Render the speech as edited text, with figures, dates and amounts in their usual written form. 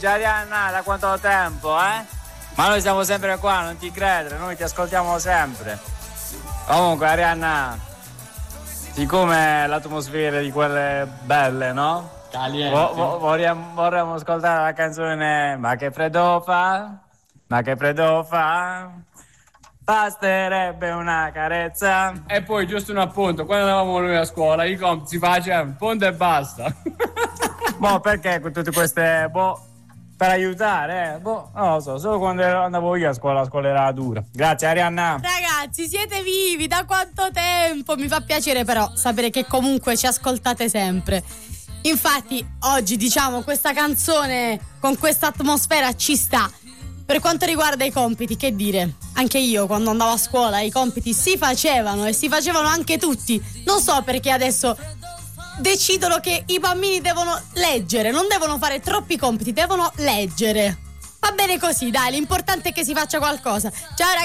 Arianna, da quanto tempo, eh? Ma noi siamo sempre qua, non ti credere, noi ti ascoltiamo sempre. Comunque, Arianna, siccome l'atmosfera di quelle belle, no? Caliente. Vorremmo ascoltare la canzone Ma che freddo fa? Ma che freddo fa? Basterebbe una carezza. E poi, giusto un appunto, quando andavamo noi a scuola, i compiti si facevano punto e basta. Boh, perché con tutte queste... per aiutare, non lo so, solo quando andavo io a scuola, la scuola era dura. Grazie Arianna. Ragazzi, siete vivi da quanto tempo? Mi fa piacere però sapere che comunque ci ascoltate sempre. Infatti oggi diciamo questa canzone con questa atmosfera ci sta. Per quanto riguarda i compiti, che dire? Anche io quando andavo a scuola i compiti si facevano e si facevano anche tutti. Non so perché adesso decidono che i bambini devono leggere, non devono fare troppi compiti, devono leggere. Va bene così, dai, l'importante è che si faccia qualcosa. Ciao ragazzi.